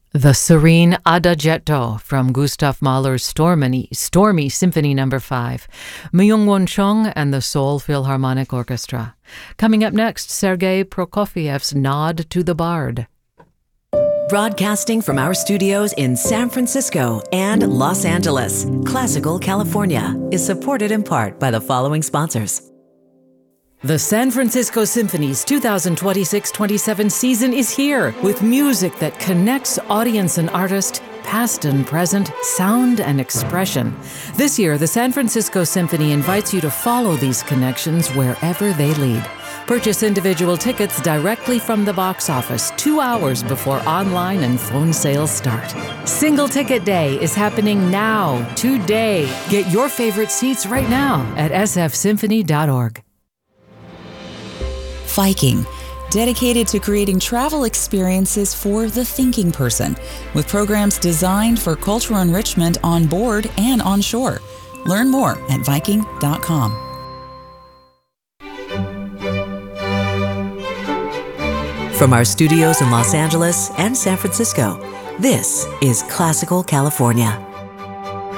The serene Adagietto from Gustav Mahler's Stormy Symphony No. 5, Myung-Won Chung and the Seoul Philharmonic Orchestra. Coming up next, Sergei Prokofiev's Nod to the Bard. Broadcasting from our studios in San Francisco and Los Angeles, Classical California is supported in part by the following sponsors. The San Francisco Symphony's 2026-27 season is here with music that connects audience and artist, past and present, sound and expression. This year, the San Francisco Symphony invites you to follow these connections wherever they lead. Purchase individual tickets directly from the box office 2 hours before online and phone sales start. Single Ticket Day is happening now, today. Get your favorite seats right now at sfsymphony.org. Viking, dedicated to creating travel experiences for the thinking person, with programs designed for cultural enrichment on board and on shore. Learn more at Viking.com. From our studios in Los Angeles and San Francisco, this is Classical California.